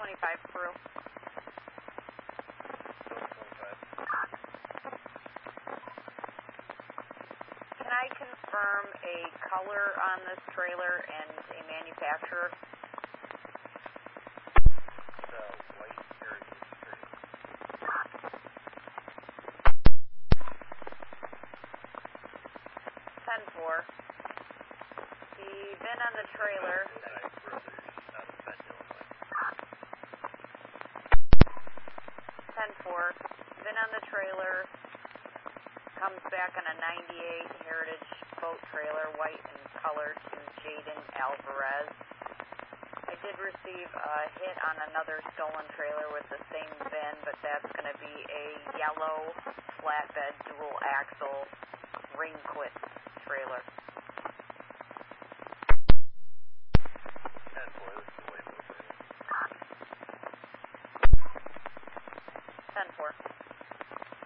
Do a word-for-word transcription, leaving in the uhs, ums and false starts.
twenty-five through. Can I confirm a color on this trailer and a manufacturer? It's a white heritage trailer. ten four. The V I N on the trailer. Knight Brothers out of Bend, Illinois. ten four. V I N on the trailer comes back on a ninety-eight Heritage boat trailer, white in color, to Jaden Alvarez. I did receive a hit on another stolen trailer with the same V I N, but that's going to be a yellow flatbed dual axle ring quit trailer.